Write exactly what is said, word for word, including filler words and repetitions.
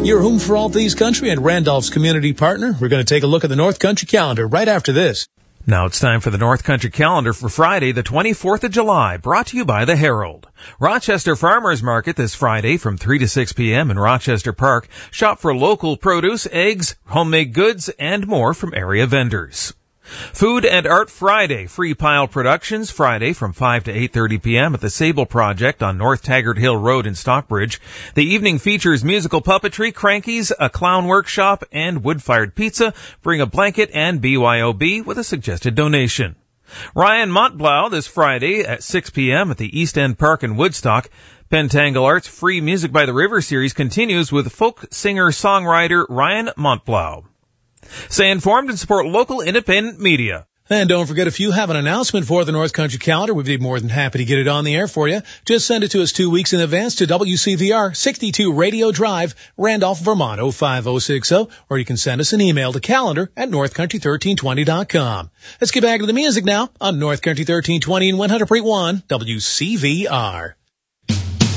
Your home for all things country and Randolph's community partner. We're going to take a look at the North Country calendar right after this. Now it's time for the North Country calendar for Friday, the twenty-fourth of July, brought to you by the Herald. Rochester Farmers Market this Friday from three to six p.m. in Rochester Park. Shop for local produce, eggs, homemade goods, and more from area vendors. Food and Art Friday, Free Pile Productions, Friday from five to eight thirty p.m. at the Sable Project on North Taggart Hill Road in Stockbridge. The evening features musical puppetry, crankies, a clown workshop, and wood-fired pizza. Bring a blanket and B Y O B with a suggested donation. Ryan Montblau this Friday at six p.m. at the East End Park in Woodstock. Pentangle Arts Free Music by the River series continues with folk singer-songwriter Ryan Montblau. Stay informed and support local independent media. And don't forget, if you have an announcement for the North Country calendar, we'd be more than happy to get it on the air for you. Just send it to us two weeks in advance to W C V R sixty-two Radio Drive, Randolph, Vermont oh five oh six oh, or you can send us an email to calendar at north country thirteen twenty dot com. Let's get back to the music now on North Country thirteen twenty and one hundred point one W C V R.